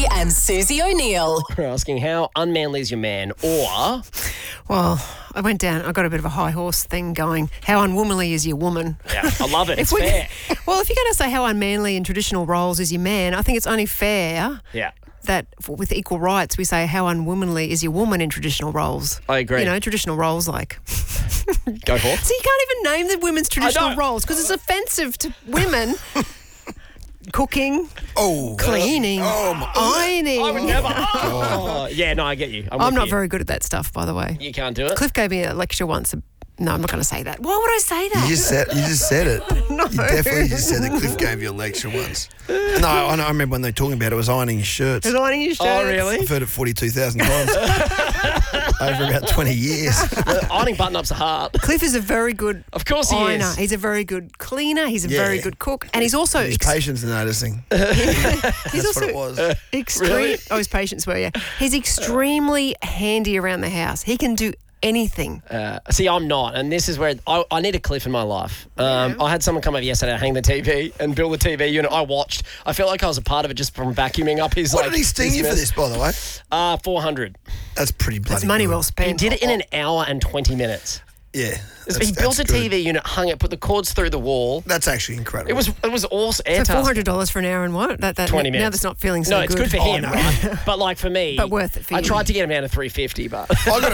Maddie and Susie O'Neill. We're asking how unmanly is your man, or Well, I got a bit of a high horse thing going. How unwomanly is your woman? yeah, I love it. It's fair. Well, if you're going to say how unmanly in traditional roles is your man, I think it's only fair Yeah, that with equal rights we say how unwomanly is your woman in traditional roles. I agree. You know, traditional roles like. Go for it. So you can't even name the women's traditional know. roles because it's offensive to women. Cooking, Oh, cleaning, ironing. I would never. Oh, yeah, no, I get you. I'm with not you. very good at that stuff, by the way. You can't do it. Cliff gave me a lecture once. No, I'm not going to say that. Why would I say that? You just said it. No. You definitely just said that Cliff gave you a lecture once. No, I remember when they were talking about it was ironing his shirts. Is ironing your shirts? Oh, really? I've heard it 42,000 times over about 20 years. Ironing button-ups are hard. Cliff is a very good Of course he ironer. is. He's a very good cleaner. He's a Yeah. very good cook. And he's also... His patience are noticing. he's That's also what it was. Really? Oh, his patients were, yeah. He's extremely handy around the house. He can do anything. See, I'm not, and this is where I need a Cliff in my life. I had someone come over yesterday, hang the TV, and build the TV unit. I watched. I felt like I was a part of it just from vacuuming up his. What did he sting you for this, by the way? 400. That's pretty bloody That's money good. well He spent. did it in an hour and 20 minutes. Yeah. He built a good. TV unit, hung it, put the cords through the wall. That's actually incredible. It was awesome. So $400 for an hour and what? That 20 minutes. Now that's not feeling so No, it's good for him, no. right? But like for me, But worth it for I you. tried to get him down to 350, but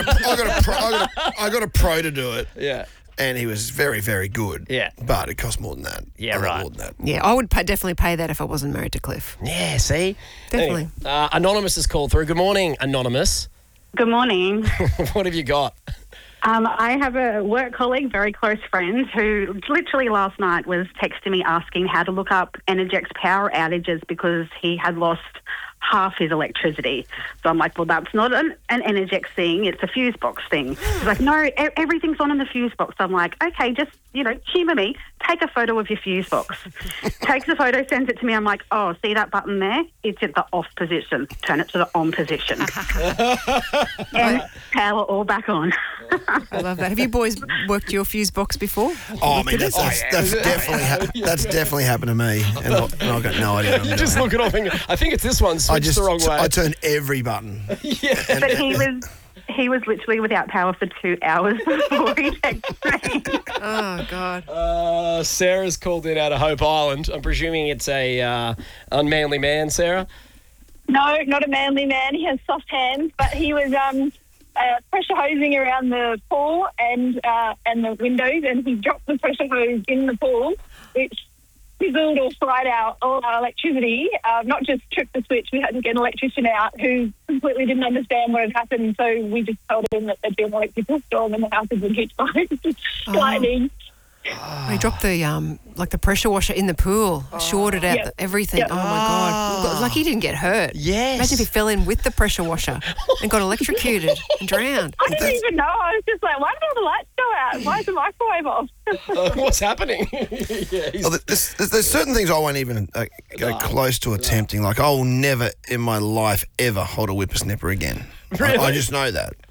I got a pro to do it. yeah. And he was very, very good. Yeah. But it cost more than that. Yeah, A lot right. More than that. Yeah, I would definitely pay that if I wasn't married to Cliff. Yeah, see? Definitely. Anyway, Anonymous has called through. Good morning, Anonymous. Good morning. What have you got? I have a work colleague, very close friend, who literally last night was texting me asking how to look up Energex power outages because he had lost half his electricity. So I'm like, well, that's not an Energex thing, it's a fuse box thing. He's like, no, everything's on in the fuse box. I'm like, okay, just, humour me. Take a photo of your fuse box. Takes a photo, sends it to me. I'm like, oh, see that button there? It's at the off position. Turn it to the on position. And power all back on. I love that. Have you boys worked your fuse box before? Oh, I mean, that's definitely happened to me. And I've got no idea what I'm You doing. just look it up and go, I think it's this one. Switch the wrong way. I turned every button. Yeah. But he was literally without power for 2 hours before he texted me. Oh, God. Sarah's called in out of Hope Island. I'm presuming it's a unmanly man, Sarah. No, not a manly man. He has soft hands, but he was pressure hosing around the pool and the windows, and he dropped the pressure hose in the pool, which fizzled or fried out all our electricity. Not just tripped the switch, we had to get an electrician out who completely didn't understand what had happened, so we just told him that there'd been an electrical storm and the house had been hit by lightning. He dropped the pressure washer in the pool, shorted out Yep. everything. Yep. Oh, my God. Like he didn't get hurt. Yes. Imagine if he fell in with the pressure washer and got electrocuted and drowned. I didn't even know. I was just like, why did all the lights go out? Why is the microwave off? What's happening? Oh, there's certain things I won't even go close to attempting. Like, I will never in my life ever hold a whippersnapper again. Really? I just know that.